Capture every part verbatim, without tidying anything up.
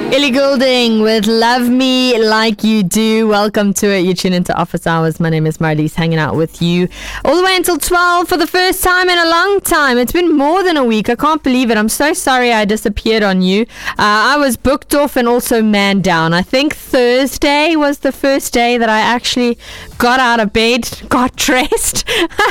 Ellie Goulding with Love Me Like You Do. Welcome to it. You tune into Office Hours. My name is Marlies, hanging out with you all the way until twelve for the first time in a long time. It's been more than a week. I can't believe it. I'm so sorry I disappeared on you. Uh, I was booked off and also man down. I think Thursday was the first day that I actually got out of bed, got dressed,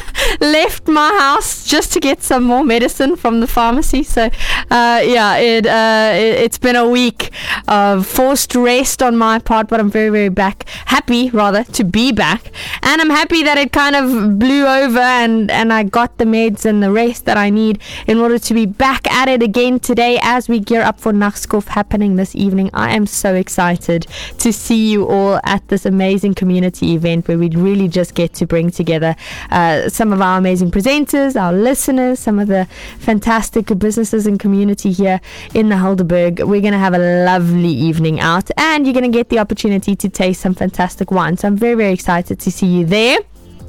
left my house just to get some more medicine from the pharmacy. So, uh, yeah, it, uh, it, it's been a week of forced rest on my part, but I'm very, very back, happy rather to be back, and I'm happy that it kind of blew over and, and I got the meds and the rest that I need in order to be back at it again today as we gear up for Nachtskof happening this evening. I am so excited to see you all at this amazing community event where we really just get to bring together uh, some of our amazing presenters, our listeners, some of the fantastic businesses and community here in the Helderberg. We're going to have a lovely evening out, and you're going to get the opportunity to taste some fantastic wine. So I'm very, very excited to see you there.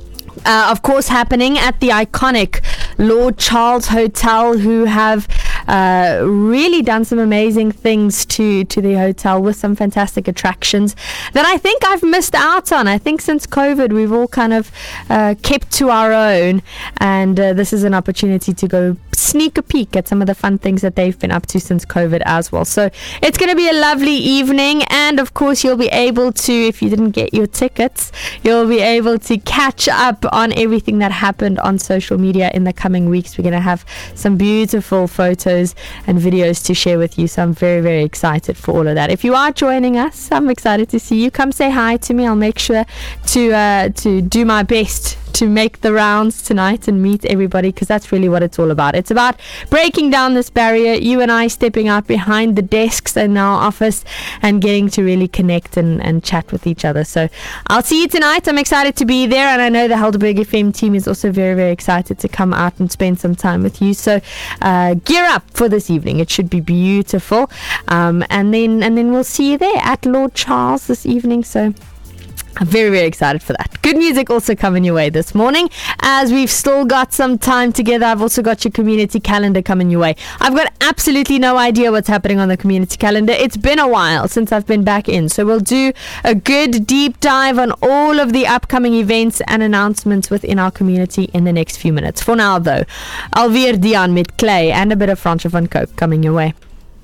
Uh, of course, happening at the iconic Lord Charles Hotel, who have uh, really done some amazing things to, to the hotel with some fantastic attractions that I think I've missed out on. I think since COVID, we've all kind of uh, kept to our own, and uh, this is an opportunity to go sneak a peek at some of the fun things that they've been up to since COVID as well. So it's going to be a lovely evening, and of course you'll be able to, if you didn't get your tickets, you'll be able to catch up on everything that happened on social media in the coming weeks. We're going to have some beautiful photos and videos to share with you, so I'm very, very excited for all of that. If you are joining us, I'm excited to see you. Come say hi to me. I'll make sure to uh, to do my best to make the rounds tonight and meet everybody, because that's really what it's all about. It's about breaking down this barrier, you and I stepping out behind the desks in our office and getting to really connect and, and chat with each other. So I'll see you tonight. I'm excited to be there, and I know the Helderberg F M team is also very, very excited to come out and spend some time with you. So uh, gear up for this evening. It should be beautiful. Um, and then and then we'll see you there at Lord Charles this evening. So I'm very, very excited for that. Good music also coming your way this morning, as we've still got some time together. I've also got your community calendar coming your way. I've got absolutely no idea what's happening on the community calendar. It's been a while since I've been back in, so we'll do a good deep dive on all of the upcoming events and announcements within our community in the next few minutes. For now though, Alweer Dion met Clay and a bit of Fransje van Coke coming your way.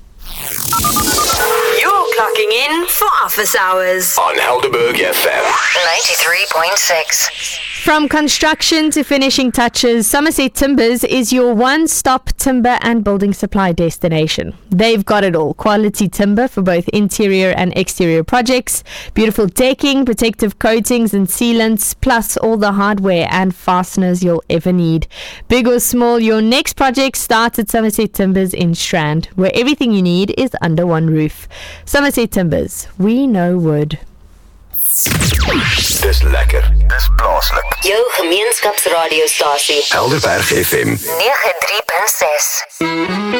Clocking in for Office Hours on Helderberg F M ninety-three point six. From construction to finishing touches, Somerset Timbers is your one-stop timber and building supply destination. They've got it all. Quality timber for both interior and exterior projects, beautiful decking, protective coatings and sealants, plus all the hardware and fasteners you'll ever need. Big or small, your next project starts at Somerset Timbers in Strand, where everything you need is under one roof. Somerset Timbers, we know wood. Dis lekker, dis plaaslik. Jou gemeenskapsradiostasie Helderberg F M ninety-three point six.